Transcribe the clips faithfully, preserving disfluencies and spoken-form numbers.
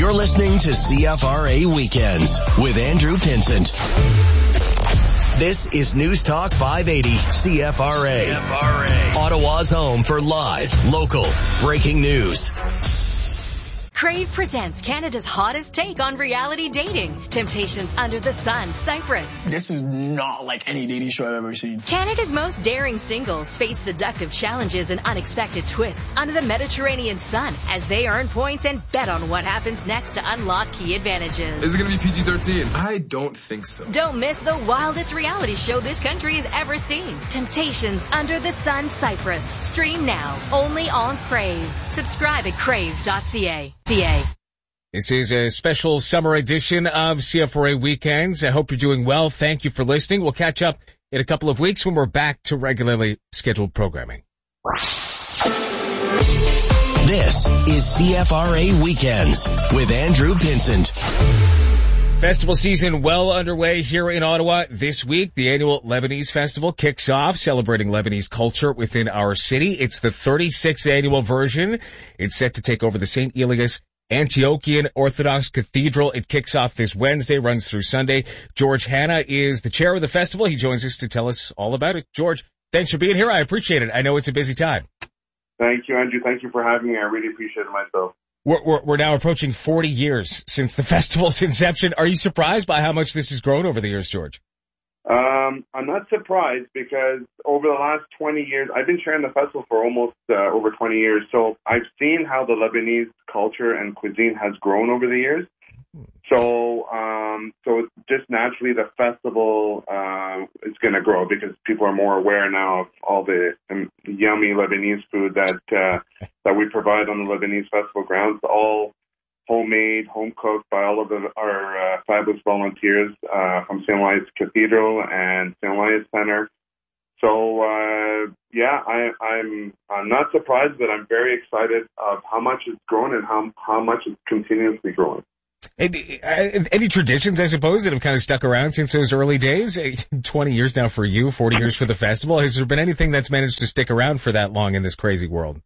You're listening to C F R A Weekends with Andrew Pinsent. This is News Talk five eighty C F R A. C F R A. Ottawa's home for live, local, breaking news. Crave presents Canada's hottest take on reality dating. Temptations Under the Sun, Cyprus. This is not like any dating show I've ever seen. Canada's most daring singles face seductive challenges and unexpected twists under the Mediterranean sun as they earn points and bet on what happens next to unlock key advantages. Is it going to be P G thirteen? I don't think so. Don't miss the wildest reality show this country has ever seen. Temptations Under the Sun, Cyprus. Stream now, only on Crave. Subscribe at crave dot c a. This is a special summer edition of C F R A Weekends. I hope you're doing well. Thank you for listening. We'll catch up in a couple of weeks when we're back to regularly scheduled programming. This is C F R A Weekends with Andrew Pinsent. Festival season well underway here in Ottawa this week. The annual Lebanese Festival kicks off, celebrating Lebanese culture within our city. It's the thirty-sixth annual version. It's set to take over the Saint Elias Antiochian Orthodox Cathedral. It kicks off this Wednesday, runs through Sunday. George Hanna is the chair of the festival. He joins us to tell us all about it. George, thanks for being here. I appreciate it. I know it's a busy time. Thank you, Andrew. Thank you for having me. I really appreciate it myself. We're, we're, we're now approaching forty years since the festival's inception. Are you surprised by how much this has grown over the years, George? Um, I'm not surprised because over the last twenty years, I've been chairing the festival for almost uh, over twenty years. So I've seen how the Lebanese culture and cuisine has grown over the years. So, um, so just naturally the festival, uh, is going to grow because people are more aware now of all the um, yummy Lebanese food that, uh, that we provide on the Lebanese festival grounds, all homemade, home cooked by all of the, our, uh, fabulous volunteers, uh, from Saint Elias Cathedral and Saint Elias Center. So, uh, yeah, I, I'm, I'm not surprised, but I'm very excited of how much it's grown and how, how much it's continuously growing. Any, any traditions, I suppose, that have kind of stuck around since those early days? twenty years now for you, forty years for the festival. Has there been anything that's managed to stick around for that long in this crazy world?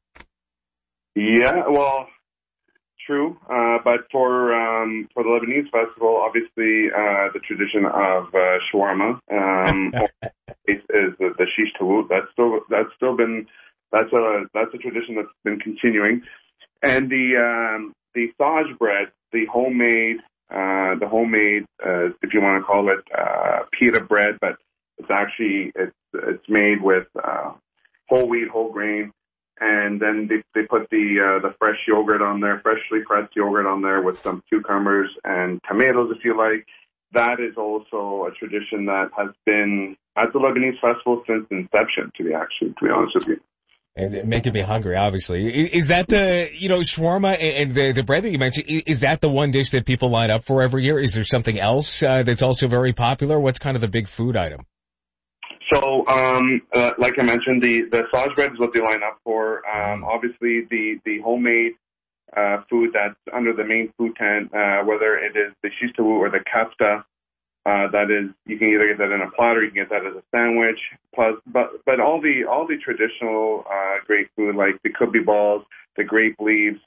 Yeah, well, true. Uh, but for um, for the Lebanese festival, obviously, uh, the tradition of uh, shawarma um, is, is the, the shish tawut. That's still that's still been that's a that's a tradition that's been continuing, and the um, the saj bread. The homemade, uh, the homemade, uh, if you want to call it, uh, pita bread, but it's actually, it's, it's made with, uh, whole wheat, whole grain. And then they, they put the, uh, the fresh yogurt on there, freshly pressed yogurt on there with some cucumbers and tomatoes, if you like. That is also a tradition that has been at the Lebanese festival since inception, to be actually, to be honest with you. And making me hungry, obviously. Is that the, you know, shawarma and the, the bread that you mentioned, is that the one dish that people line up for every year? Is there something else uh, that's also very popular? What's kind of the big food item? So, um, uh, like I mentioned, the, the saj bread is what they line up for. Um, obviously, the, the homemade uh, food that's under the main food tent, uh, whether it is the shish tawut or the kafta, Uh, that is, you can either get that in a platter, you can get that as a sandwich. Plus, but but all the all the traditional uh, great food like the kubi balls, the grape leaves,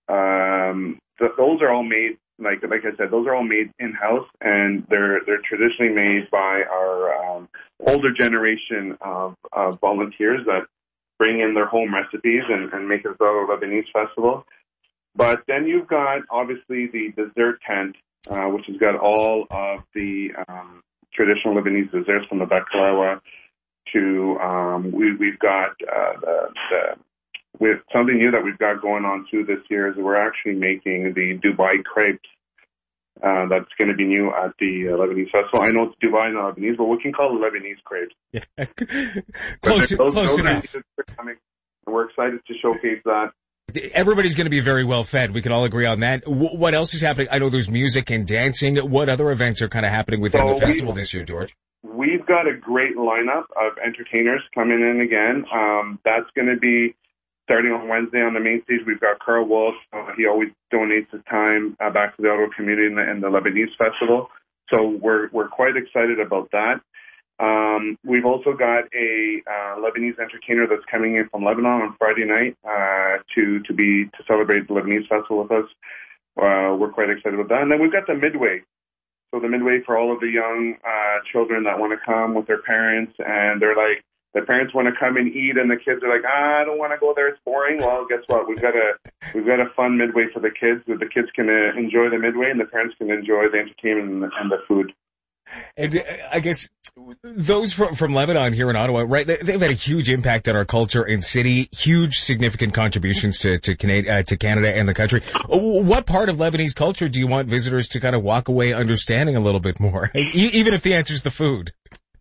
um, th- those are all made like like I said, those are all made in house, and they're they're traditionally made by our um, older generation of, of volunteers that bring in their home recipes and, and make it a Lebanese festival. But then you've got obviously the dessert tent. Uh, which has got all of the um, traditional Lebanese desserts from the baklava to um, we, we've got uh, the, the with something new that we've got going on too this year is we're actually making the Dubai crepes. Uh, that's going to be new at the uh, Lebanese festival. I know it's Dubai, not Lebanese, but we can call it Lebanese crepes. Yeah. close those, close those enough. Coming, and we're excited to showcase that. Everybody's going to be very well fed. We can all agree on that. W- what else is happening? I know there's music and dancing. What other events are kind of happening within so the festival this year, George? We've got a great lineup of entertainers coming in again. Um, that's going to be starting on Wednesday on the main stage. We've got Carl Wolf. Uh, he always donates his time uh, back to the Ottawa community in the, in the Lebanese festival. So we're we're quite excited about that. Um, we've also got a uh, Lebanese entertainer that's coming in from Lebanon on Friday night uh, to to be to celebrate the Lebanese festival with us. uh, we're quite excited about that. And then we've got the Midway. So the Midway for all of the young uh, children that want to come with their parents, and they're like, the parents want to come and eat, and the kids are like, ah, I don't want to go there, it's boring. Well, guess what? We've got a we've got a fun Midway for the kids, so the kids can uh, enjoy the Midway, and the parents can enjoy the entertainment and the, and the food. And uh, I guess those from, from Lebanon here in Ottawa, right, they, they've had a huge impact on our culture and city, huge significant contributions to to Canada, uh, to Canada and the country. What part of Lebanese culture do you want visitors to kind of walk away understanding a little bit more, even if the answer is the food?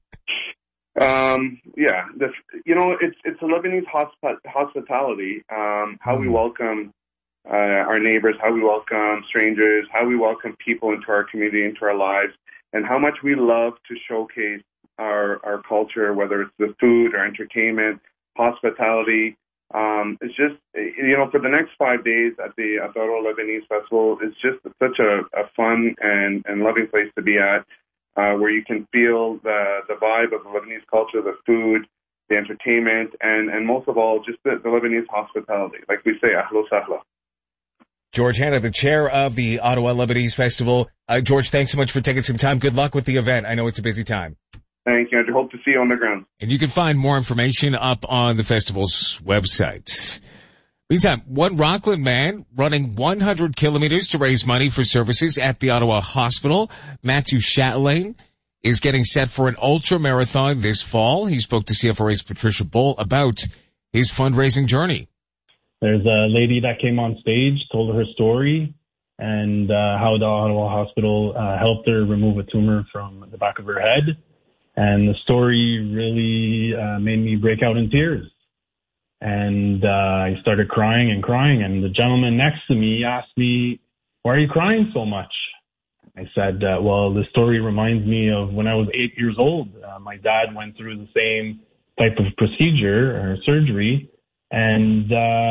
Um, yeah, the, you know, it's it's a Lebanese hosp- hospitality, um, how we welcome uh, our neighbors, how we welcome strangers, how we welcome people into our community, into our lives, and how much we love to showcase our, our culture, whether it's the food or entertainment, hospitality. Um, it's just, you know, for the next five days at the Ottawa Lebanese Festival, it's just such a, a fun and, and loving place to be at, uh, where you can feel the, the vibe of the Lebanese culture, the food, the entertainment, and, and most of all, just the, the Lebanese hospitality. Like we say, ahlo sahla. George Hanna, the chair of the Ottawa Lebanese Festival. Uh, George, thanks so much for taking some time. Good luck with the event. I know it's a busy time. Thank you, Andrew. Hope to see you on the ground. And you can find more information up on the festival's website. Meantime, one Rockland man running one hundred kilometers to raise money for services at the Ottawa Hospital, Matthew Chatelain, is getting set for an ultra marathon this fall. He spoke to C F R A's Patricia Bull about his fundraising journey. There's a lady that came on stage, told her story, and uh, how the Ottawa Hospital uh, helped her remove a tumor from the back of her head. And the story really uh, made me break out in tears. And uh, I started crying and crying. And the gentleman next to me asked me, why are you crying so much? I said, uh, well, the story reminds me of when I was eight years old. Uh, my dad went through the same type of procedure or surgery. And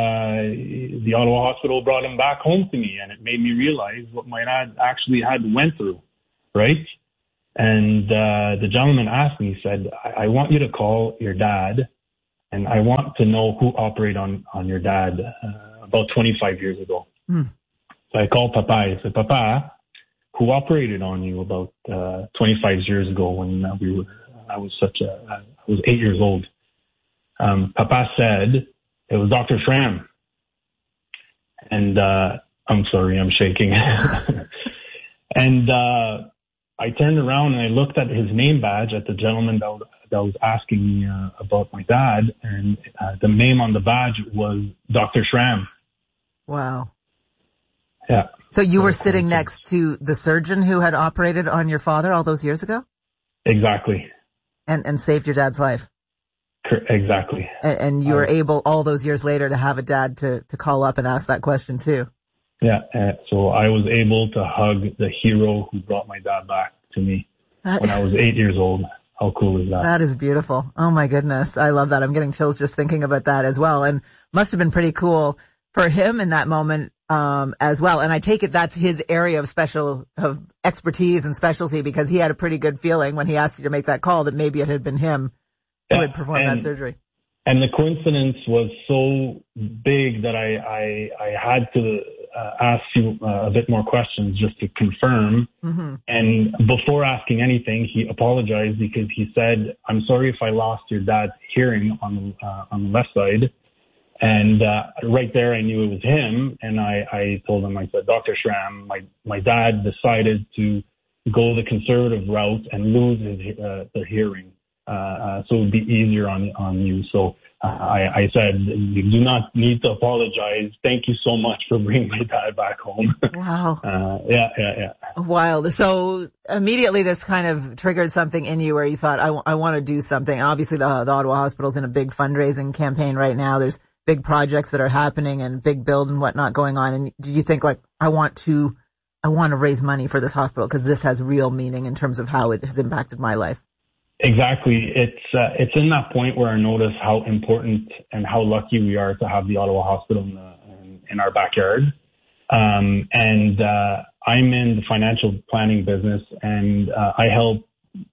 uh, the Ottawa Hospital brought him back home to me, and it made me realize what my dad actually had went through, right? And uh, the gentleman asked me, he said, I-, I want you to call your dad, and I want to know who operated on, on your dad uh, about twenty-five years ago. Mm. So I called Papa. I said, Papa, who operated on you about uh, twenty-five years ago when uh, we were, I was such a, I was eight years old. Um, Papa said, it was Doctor Schramm. And, uh, I'm sorry, I'm shaking. and, uh, I turned around and I looked at his name badge at the gentleman that was, that was asking me, uh, about my dad. And, uh, the name on the badge was Doctor Schramm. Wow. Yeah. So you were sitting next to the surgeon who had operated on your father all those years ago? Exactly. And, and saved your dad's life? Exactly. And, and you were um, able all those years later to have a dad to, to call up and ask that question too. Yeah. Uh, so I was able to hug the hero who brought my dad back to me that, when I was eight years old. How cool is that? That is beautiful. Oh my goodness. I love that. I'm getting chills just thinking about that as well. And must have been pretty cool for him in that moment, um, as well. And I take it that's his area of special, of expertise and specialty, because he had a pretty good feeling when he asked you to make that call that maybe it had been him who had performed and, that surgery. And the coincidence was so big that I, I, I had to uh, ask you uh, a bit more questions just to confirm. Mm-hmm. And before asking anything, he apologized because he said, I'm sorry if I lost your dad's hearing on, uh, on the left side. And uh, right there, I knew it was him. And I, I told him, I said, Doctor Schramm, my, my dad decided to go the conservative route and lose his uh, the hearing. Uh, uh, so it would be easier on on you. So uh, I, I said, you do not need to apologize. Thank you so much for bringing my dad back home. Wow. uh, yeah, yeah, yeah. Wild. So immediately this kind of triggered something in you where you thought, I, w- I want to do something. Obviously, the, the Ottawa Hospital's in a big fundraising campaign right now. There's big projects that are happening and big builds and whatnot going on. And do you think, like, I want to, I want to raise money for this hospital because this has real meaning in terms of how it has impacted my life? Exactly. It's uh, it's in that point where I notice how important and how lucky we are to have the Ottawa Hospital in, the, in, in our backyard. Um, and uh, I'm in the financial planning business, and uh, I help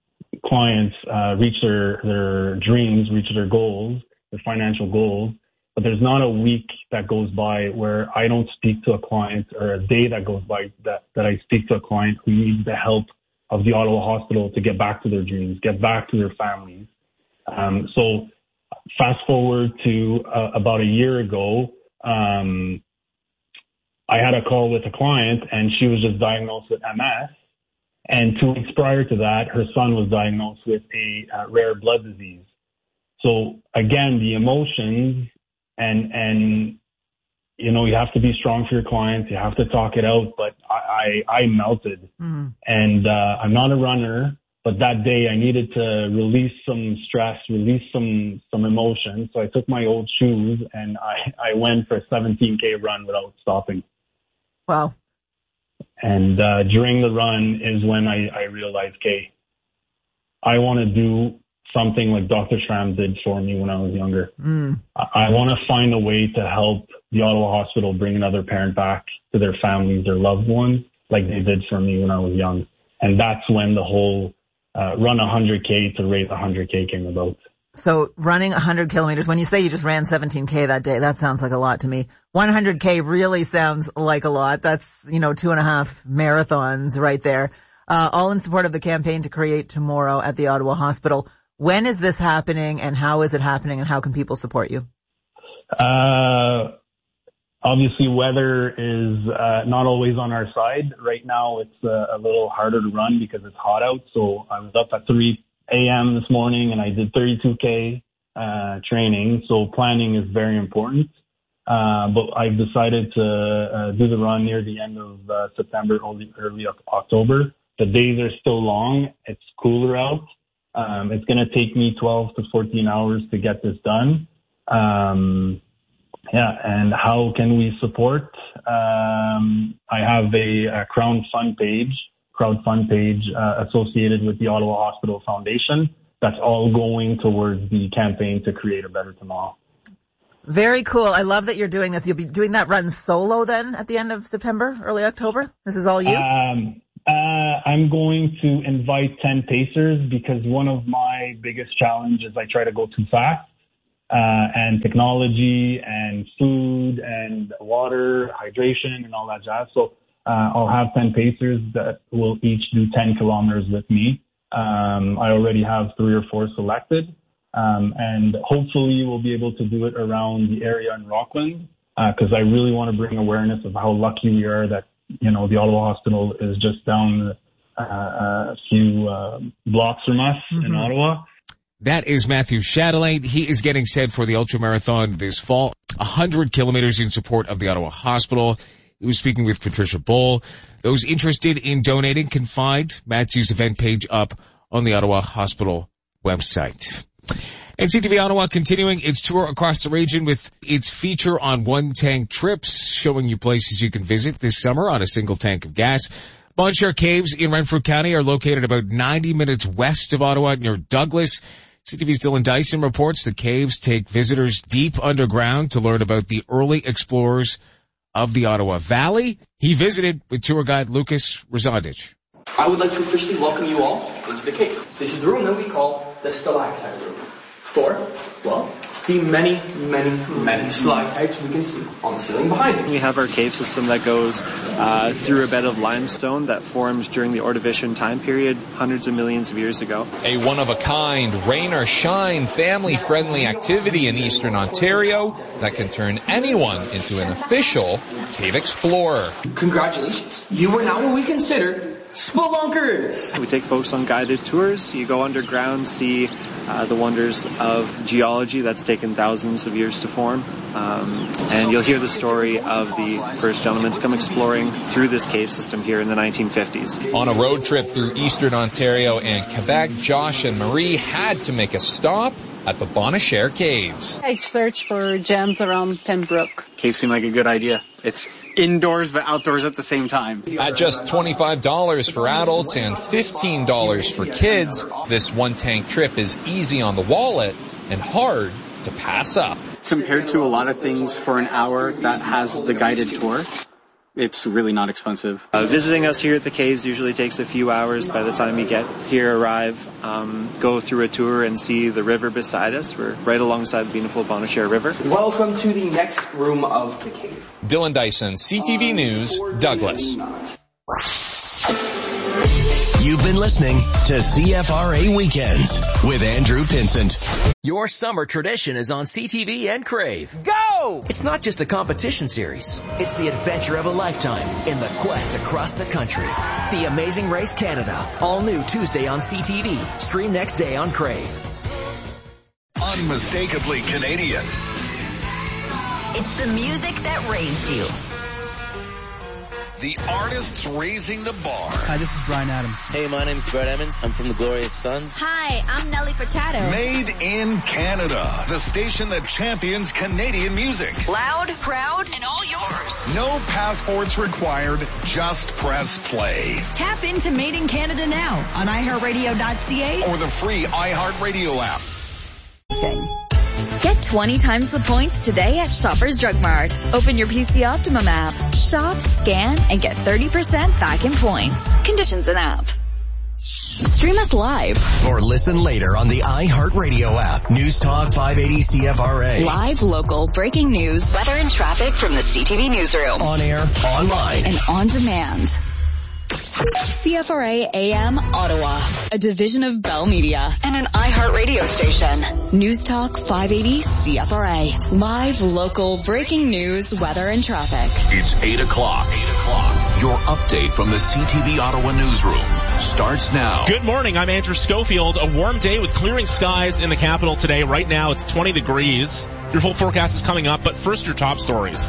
clients uh, reach their, their dreams, reach their goals, their financial goals, but there's not a week that goes by where I don't speak to a client, or a day that goes by that, that I speak to a client who needs the help of the Ottawa Hospital to get back to their dreams, get back to their families. Um, so fast forward to uh, about a year ago, um, I had a call with a client, and she was just diagnosed with M S. And two weeks prior to that, her son was diagnosed with a uh, rare blood disease. So again, the emotions and, and, you know, you have to be strong for your clients. You have to talk it out, but I, I, I melted. Mm-hmm. And, uh, I'm not a runner, but that day I needed to release some stress, release some, some emotion. So I took my old shoes and I, I went for a seventeen K run without stopping. Wow. And uh, during the run is when I, I realized, okay, I want to do something like Doctor Schramm did for me when I was younger. Mm. I, I want to find a way to help the Ottawa Hospital bring another parent back to their families, their loved ones, like they did for me when I was young. And that's when the whole uh, run one hundred K to raise one hundred K came about. So running one hundred kilometers, when you say you just ran seventeen K that day, that sounds like a lot to me. one hundred K really sounds like a lot. That's, you know, two and a half marathons right there. Uh, all in support of the campaign to create tomorrow at the Ottawa Hospital. When is this happening, and how is it happening, and how can people support you? Uh, obviously weather is, uh, not always on our side. Right now it's uh, a little harder to run because it's hot out. So I was up at three a.m. this morning and I did thirty-two K uh training, so planning is very important. Uh but I've decided to uh, do the run near the end of uh, September, early, early October. The days are still long. It's cooler out. Um it's going to take me twelve to fourteen hours to get this done. Um yeah, and how can we support? Um I have a, a crowdfund page. crowdfund page uh, associated with the Ottawa Hospital Foundation. That's all going towards the campaign to create a better tomorrow. Very cool. I love that you're doing this. You'll be doing that run solo then at the end of September, early October? This is all you? Um, uh, I'm going to invite ten pacers because one of my biggest challenges is I try to go too fast. Uh, and technology and food and water, hydration and all that jazz. So Uh, I'll have ten pacers that will each do ten kilometers with me. Um, I already have three or four selected. Um, and hopefully we'll be able to do it around the area in Rockland, uh, cause I really want to bring awareness of how lucky we are that, you know, the Ottawa Hospital is just down uh, a few uh, blocks from us mm-hmm. in Ottawa. That is Matthew Chatelain. He is getting set for the ultramarathon this fall, one hundred kilometers in support of the Ottawa Hospital. He was speaking with Patricia Bull. Those interested in donating can find Matthew's event page up on the Ottawa Hospital website. And C T V Ottawa continuing its tour across the region with its feature on one-tank trips, showing you places you can visit this summer on a single tank of gas. Bon Cher Caves in Renfrew County are located about ninety minutes west of Ottawa near Douglas. C T V's Dylan Dyson reports the caves take visitors deep underground to learn about the early explorers of the Ottawa Valley. He visited with tour guide Lucas Razondich. I would like to officially welcome you all into the cave. This is the room that we call the stalactite room. For, well, the many, many, many stalactites we can see on the ceiling behind me. We have our cave system that goes uh, through a bed of limestone that formed during the Ordovician time period hundreds of millions of years ago. A one-of-a-kind, rain or shine, family-friendly activity in Eastern Ontario that can turn anyone into an official cave explorer. Congratulations. You are now what we consider spelunkers. We take folks on guided tours. You go underground, see uh, the wonders of geology that's taken thousands of years to form. Um, and you'll hear the story of the first gentleman to come exploring through this cave system here in the nineteen fifties. On a road trip through Eastern Ontario and Quebec, Josh and Marie had to make a stop at the Bon Cher Caves. I searched for gems around Pembroke. Cave seemed like a good idea. It's indoors but outdoors at the same time. At just twenty-five dollars for adults and fifteen dollars for kids, this one-tank trip is easy on the wallet and hard to pass up. Compared to a lot of things for an hour that has the guided tour, it's really not expensive. Uh, visiting us here at the caves usually takes a few hours by the time you get here, arrive, um, go through a tour and see the river beside us. We're right alongside the beautiful Bonnechere River. Welcome to the next room of the cave. Dylan Dyson, C T V News, Douglas. You've been listening to C F R A Weekends with Andrew Pinsent. Your summer tradition is on C T V and Crave. Go! It's not just a competition series. It's the adventure of a lifetime in the quest across the country. The Amazing Race Canada. All new Tuesday on C T V. Stream next day on Crave. Unmistakably Canadian. It's the music that raised you. The artists raising the bar. Hi, this is Bryan Adams. Hey, my name's Brett Emmons. I'm from the Glorious Sons. Hi, I'm Nelly Furtado. Made in Canada. The station that champions Canadian music. Loud, proud, and all yours. No passports required. Just press play. Tap into Made in Canada now on i heart radio dot c a or the free iHeartRadio app. Get twenty times the points today at Shoppers Drug Mart. Open your P C Optimum app. Shop, scan, and get thirty percent back in points. Conditions in app. Stream us live. Or listen later on the iHeartRadio app. News Talk five eighty C F R A. Live, local, breaking news, weather and traffic from the C T V newsroom. On air, online, and on demand. C F R A A M Ottawa, a division of Bell Media and an iHeart radio station. News Talk five eighty C F R A. Live, local, breaking news, weather, and traffic. It's eight o'clock. eight o'clock. Your update from the C T V Ottawa newsroom starts now. Good morning. I'm Andrew Schofield. A warm day with clearing skies in the capital today. Right now it's twenty degrees. Your full forecast is coming up, but first your top stories.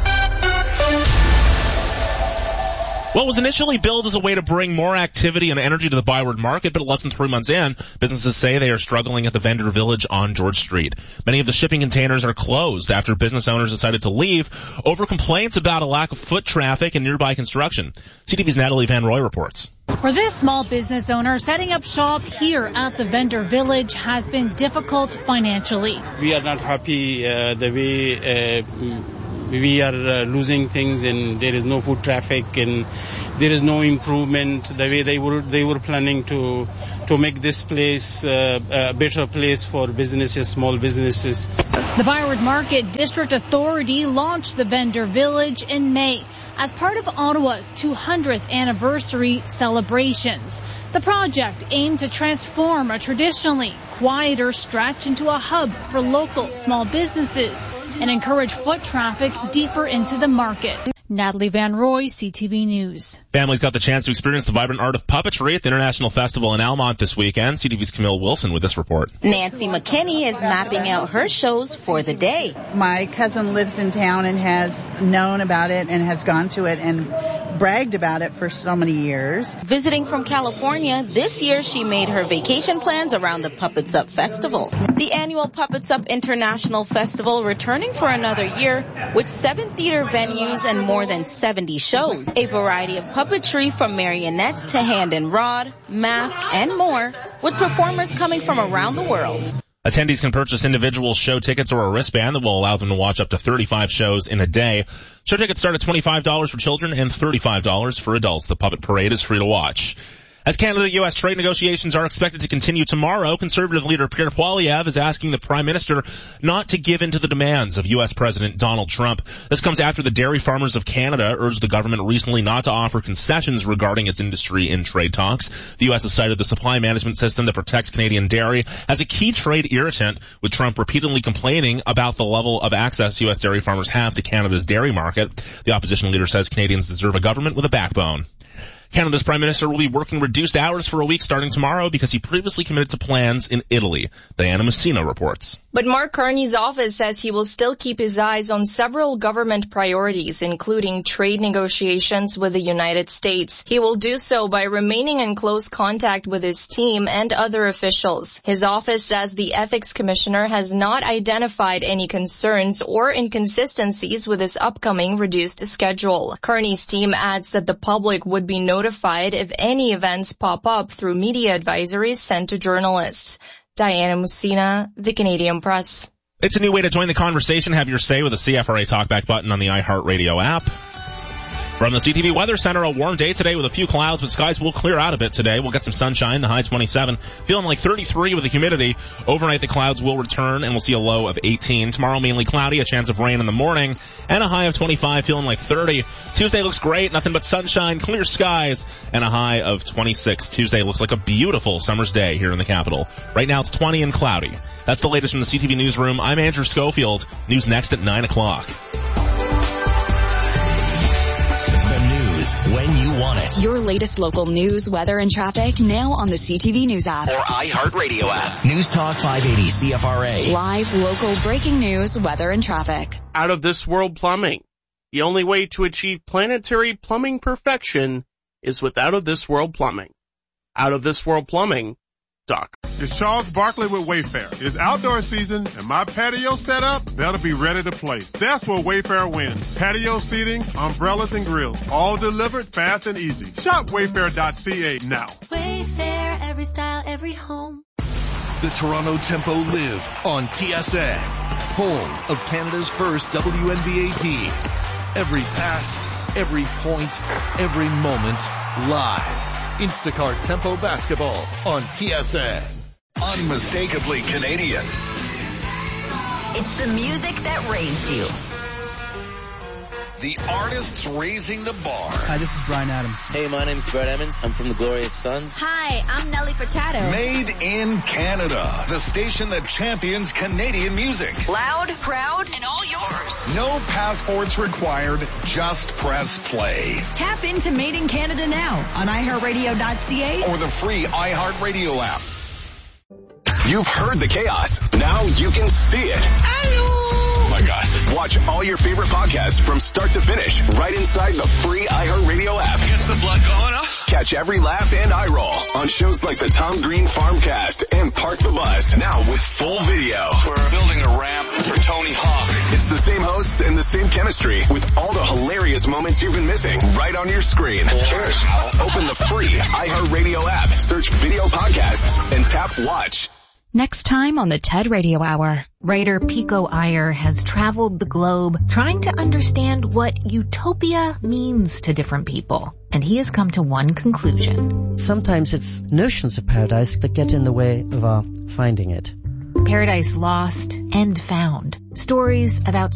Well, it was initially billed as a way to bring more activity and energy to the Byward Market, but less than three months in, businesses say they are struggling at the vendor village on George Street. Many of the shipping containers are closed after business owners decided to leave over complaints about a lack of foot traffic and nearby construction. C T V's Natalie Van Roy reports. For this small business owner, setting up shop here at the vendor village has been difficult financially. We are not happy uh, the way uh, we are uh, losing things, and there is no foot traffic, and there is no improvement the way they were they were planning to to make this place uh, a better place for businesses, small businesses. The Byward Market District Authority launched the vendor village in May as part of Ottawa's two hundredth anniversary celebrations. The project aimed to transform a traditionally quieter stretch into a hub for local small businesses and encourage foot traffic deeper into the market. Natalie Van Roy, C T V News. Families got the chance to experience the vibrant art of puppetry at the International Festival in Almont this weekend. C T V's Camille Wilson with this report. Nancy McKinney is mapping out her shows for the day. My cousin lives in town and has known about it and has gone to it and bragged about it for so many years. Visiting from California, this year she made her vacation plans around the Puppets Up Festival. The annual Puppets Up International Festival returning for another year with seven theater venues and more than seventy shows. A variety of puppetry from marionettes to hand and rod, mask, and more, with performers coming from around the world. Attendees can purchase individual show tickets or a wristband that will allow them to watch up to thirty-five shows in a day. Show tickets start at twenty-five dollars for children and thirty-five dollars for adults. The puppet parade is free to watch. As Canada-U S trade negotiations are expected to continue tomorrow, Conservative leader Pierre Poilievre is asking the Prime Minister not to give in to the demands of U S President Donald Trump. This comes after the dairy farmers of Canada urged the government recently not to offer concessions regarding its industry in trade talks. The U S has cited the supply management system that protects Canadian dairy as a key trade irritant, with Trump repeatedly complaining about the level of access U S dairy farmers have to Canada's dairy market. The opposition leader says Canadians deserve a government with a backbone. Canada's Prime Minister will be working reduced hours for a week starting tomorrow because he previously committed to plans in Italy. Diana Messina reports. But Mark Carney's office says he will still keep his eyes on several government priorities, including trade negotiations with the United States. He will do so by remaining in close contact with his team and other officials. His office says the Ethics Commissioner has not identified any concerns or inconsistencies with his upcoming reduced schedule. Carney's team adds that the public would be notified notified if any events pop up through media advisories sent to journalists. Diana Messina, The Canadian Press. It's a new way to join the conversation. Have your say with the C F R A Talkback button on the iHeartRadio app. From the C T V Weather Center, a warm day today with a few clouds, but skies will clear out a bit today. We'll get some sunshine, the high twenty-seven. Feeling like thirty-three with the humidity. Overnight, the clouds will return, and we'll see a low of eighteen. Tomorrow, mainly cloudy, a chance of rain in the morning, and a high of twenty-five, feeling like thirty. Tuesday looks great, nothing but sunshine, clear skies, and a high of twenty-six. Tuesday looks like a beautiful summer's day here in the capital. Right now, it's twenty and cloudy. That's the latest from the C T V Newsroom. I'm Andrew Schofield. News next at nine o'clock. When you want it. Your latest local news, weather, and traffic now on the C T V News app. Or iHeartRadio app. News Talk five eighty C F R A. Live local breaking news, weather, and traffic. Out of This World Plumbing. The only way to achieve planetary plumbing perfection is with Out of This World Plumbing. Out of This World Plumbing. Doc. It's Charles Barkley with Wayfair. It's outdoor season and my patio set up better be ready to play. That's where Wayfair wins. Patio seating, umbrellas and grills, all delivered fast and easy. Shop wayfair dot c a now. Wayfair, every style, every home. The Toronto Tempo live on T S N, home of Canada's first W N B A team. Every pass, every point, every moment, live. Instacart Tempo Basketball on T S N. Unmistakably Canadian. It's the music that raised you. The artists raising the bar. Hi, this is Brian Adams. Hey, my name's Brett Emmons. I'm from the Glorious Sons. Hi, I'm Nelly Furtado. Made in Canada. The station that champions Canadian music. Loud, proud, and all yours. No passports required. Just press play. Tap into Made in Canada now on i heart radio dot c a or the free iHeartRadio app. You've heard the chaos. Now you can see it. Oh my God. Watch all your favorite podcasts from start to finish right inside the free iHeartRadio app. Gets the blood going up. Catch every laugh and eye roll on shows like the Tom Green Farmcast and Park the Bus. Now with full video. We're building a ramp for Tony Hawk. It's the same hosts and the same chemistry with all the hilarious moments you've been missing right on your screen. Cheers. Open the free iHeartRadio app, search video podcasts, and tap watch. Next time on the TED Radio Hour. Writer Pico Iyer has traveled the globe trying to understand what utopia means to different people. And he has come to one conclusion. Sometimes it's notions of paradise that get in the way of our finding it. Paradise Lost and Found. Stories about